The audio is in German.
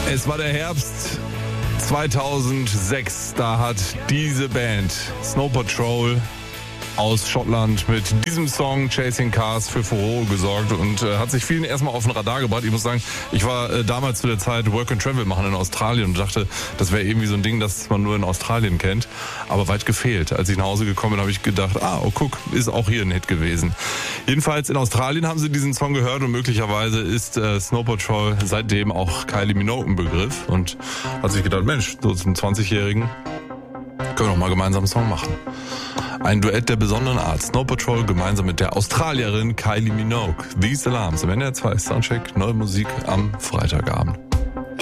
Es war der Herbst 2006. Da hat diese Band Snow Patrol aus Schottland mit diesem Song Chasing Cars für Furore gesorgt und hat sich vielen erstmal auf den Radar gebracht. Ich muss sagen, ich war damals zu der Zeit Work and Travel machen in Australien und dachte, das wäre irgendwie so ein Ding, das man nur in Australien kennt, aber weit gefehlt. Als ich nach Hause gekommen bin, habe ich gedacht, oh guck, ist auch hier ein Hit gewesen. Jedenfalls in Australien haben sie diesen Song gehört und möglicherweise ist Snow Patrol seitdem auch Kylie Minogue ein Begriff und hat sich gedacht, Mensch, so zum 20-Jährigen können wir doch mal gemeinsam einen Song machen. Ein Duett der besonderen Art. Snow Patrol gemeinsam mit der Australierin Kylie Minogue. These Alarms. Im NDR 2 Soundcheck, neue Musik am Freitagabend.